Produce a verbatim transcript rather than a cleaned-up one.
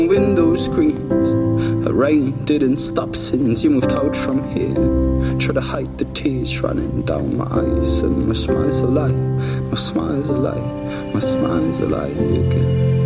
window screens. The rain didn't stop since you moved out from here. Try to hide the tears running down my eyes, and my smile's a lie, my smile's a lie, my smile's a lie again.